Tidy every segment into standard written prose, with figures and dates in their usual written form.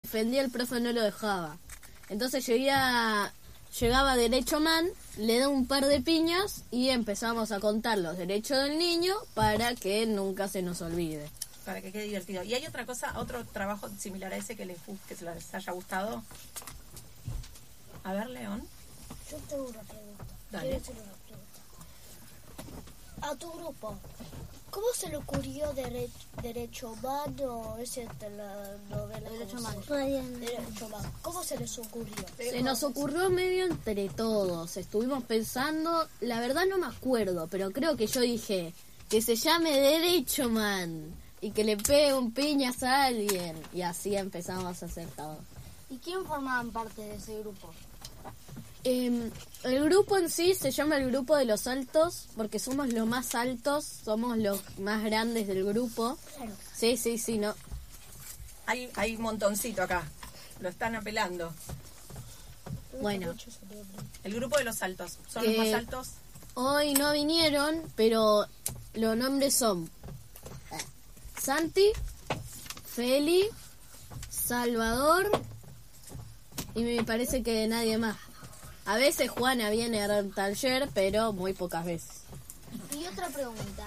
defendía, el profe no lo dejaba. Entonces llegaba Derecho Man, le da un par de piñas y empezamos a contar los derechos del niño para que nunca se nos olvide. Para que quede divertido. ¿Y hay otra cosa, otro trabajo similar a ese que les haya gustado? A ver, León. Yo tengo una pregunta. Dale. Quiero hacer una pregunta. A tu grupo, ¿cómo se le ocurrió Derecho Humano? Ese de la novela. Derecho Humano. Derecho Humano. ¿Cómo se les ocurrió? Se nos ocurrió medio entre todos. Estuvimos pensando, la verdad no me acuerdo, pero creo que yo dije que se llame Derecho Man y que le pegue un piñas a alguien. Y así empezamos a hacer todo. ¿Y quién formaban parte de ese grupo? El grupo en sí se llama el Grupo de los Altos porque somos los más altos, somos los más grandes del grupo. Claro. Sí, no. Hay un montoncito acá. Lo están apelando. Bueno, El grupo de los altos. ¿Son los más altos? hoy no vinieron, pero los nombres son Santi, Feli, Salvador y me parece que nadie más. A veces Juana viene a dar un taller, pero muy pocas veces. Y otra pregunta.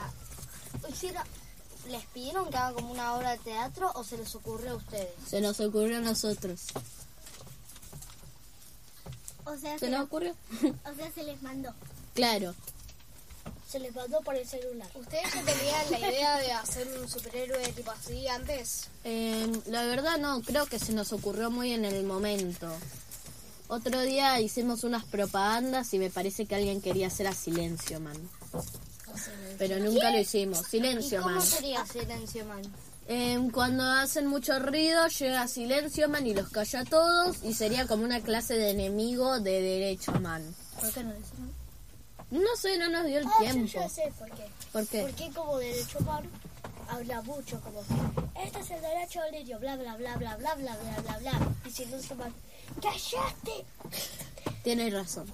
¿Les pidieron que hagan como una obra de teatro o se les ocurrió a ustedes? Se nos ocurrió a nosotros. O sea, ¿Se nos ocurrió? o sea, se les mandó. Claro. Se les mandó por el celular. ¿Ustedes ya tenían la idea de hacer un superhéroe tipo así antes? La verdad no, creo que se nos ocurrió muy en el momento. Otro día hicimos unas propagandas y me parece que alguien quería hacer a Silencio Man. Pero nunca lo hicimos. ¿Y Silencio cómo Man. sería Silencio Man? Cuando hacen mucho ruido llega Silencio Man y los calla a todos y sería como una clase de enemigo de Derecho Man. ¿Por qué no decían? No sé, no nos dio el tiempo. Yo ya sé por qué. ¿Por qué? Porque como Derecho Humano habla mucho, como este es el derecho del niño, bla bla bla bla bla bla bla bla bla. Y si no se van, ¡cállate! Tienes razón.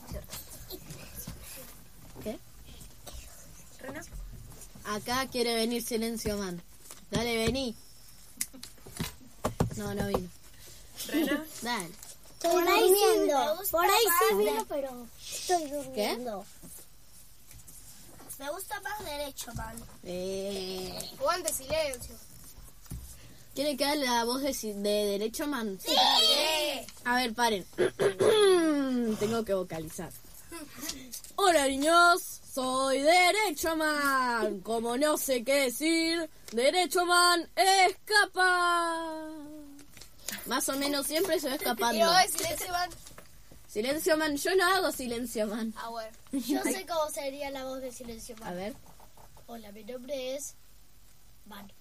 ¿Qué? ¿Rena? Acá quiere venir Silencio Man. Dale, vení. No vino. ¿Rena? Dale. Estoy durmiendo. Por ahí sí vino, pero estoy durmiendo. Me gusta más Derecho Humano. Aguante silencio. ¿Quiere que haga la voz de Derecho Man? Sí. A ver, paren. Tengo que vocalizar. Hola, niños. Soy Derecho Man. Como no sé qué decir, Derecho Man escapa. Más o menos siempre se va escapando. Y hoy silencio man. Silencio Man, yo no hago Silencio Man. Ah, bueno. Yo sé cómo sería la voz de Silencio A Man. ver. Hola, mi nombre es Man.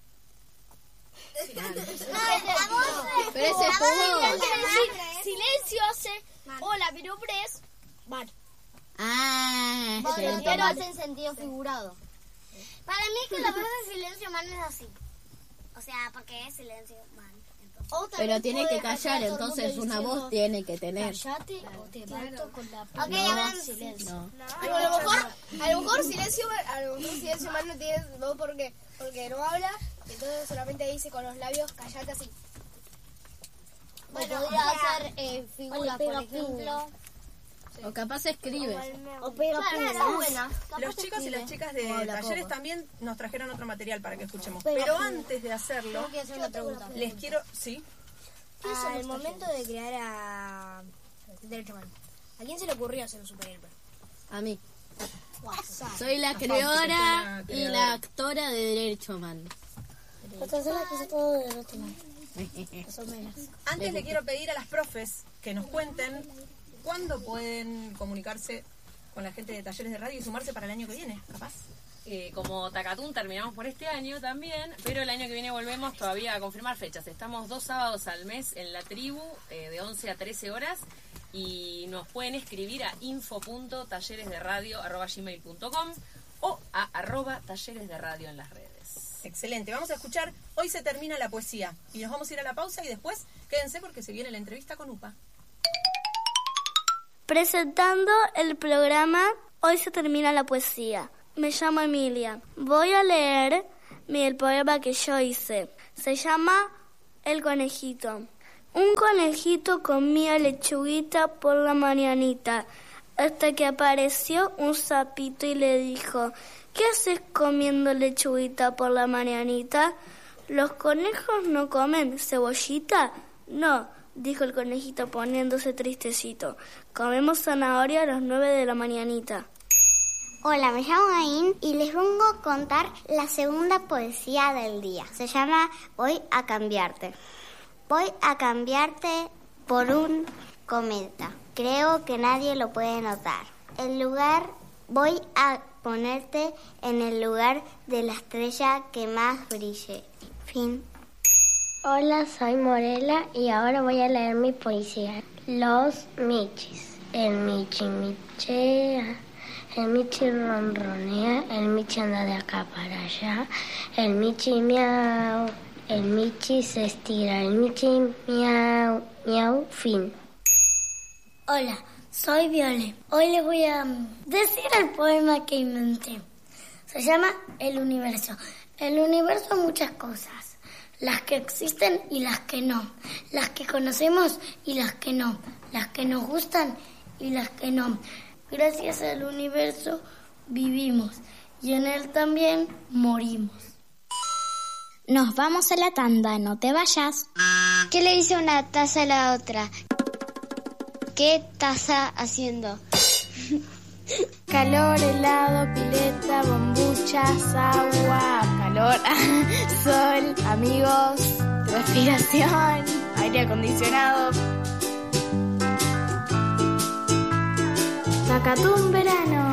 Pero ese es todo. Silencio hace. Hola, mi nombre es Man. Ah, se Pero nota mal. hace en sentido figurado. Para mí que la voz de Silencio Man es así. O sea, porque es Silencio Man. Entonces. O también Pero tiene que puede callar, hacer todo el entonces mundo una voz diciendo, tiene que tener. Cállate o te mato con la Ok, No, hagan silencio. No. Pero a lo mejor silencio man no tiene voz porque no habla, entonces solamente dice con los labios callate así. Bueno, podría hacer figuras, por ejemplo. O capaz escribe. O pega Claro, buena. Los chicos y las chicas de Habla talleres poco. también nos trajeron otro material para que escuchemos. Pero- Pero antes de hacerlo, Tengo que hacer una pregunta. les quiero... ¿Sí? Al momento de crear a Derecho Man, ¿a quién se le ocurrió hacer un superhéroe? A mí. Soy la creadora y la actora de Derecho Man. Antes le quiero pedir a las profes que nos cuenten cuándo pueden comunicarse con la gente de talleres de radio y sumarse para el año que viene, capaz. Como Tacatún terminamos por este año también, pero el año que viene volvemos todavía a confirmar fechas. Estamos 2 sábados al mes en la tribu, de 11 a 13 horas, y nos pueden escribir a info.talleresderadio@gmail.com o a @talleresderadio en las redes. Excelente, vamos a escuchar Hoy se termina la poesía y nos vamos a ir a la pausa y después quédense porque se viene la entrevista con UPA. Presentando el programa Hoy se termina la poesía. Me llamo Emilia. Voy a leer el poema que yo hice. Se llama El conejito. Un conejito comía lechuguita por la mañanita, hasta que apareció un sapito y le dijo: ¿qué haces comiendo lechuguita por la mañanita? ¿Los conejos no comen cebollita? No, dijo el conejito poniéndose tristecito. Comemos zanahoria a las 9 de la mañanita. Hola, me llamo Ain y les vengo a contar la segunda poesía del día. Se llama Voy a cambiarte. Voy a cambiarte por un cometa. Creo que nadie lo puede notar. Voy a ponerte en el lugar de la estrella que más brille. Fin. Hola, soy Morela y ahora voy a leer mi poesía. Los michis. El michi michea, el michi ronronea, el michi anda de acá para allá, el michi miau, el michi se estira, el michi miau, miau, fin. Hola, soy Viole. Hoy les voy a decir el poema que inventé. Se llama El Universo. El universo es muchas cosas. Las que existen y las que no. Las que conocemos y las que no. Las que nos gustan y las que no. Gracias al universo vivimos y en él también morimos. Nos vamos a la tanda, no te vayas. ¿Qué le dice una taza a la otra? ¿Qué estás haciendo? Calor, helado, pileta, bombuchas, agua, calor, sol, amigos, respiración, aire acondicionado. Tacatún verano.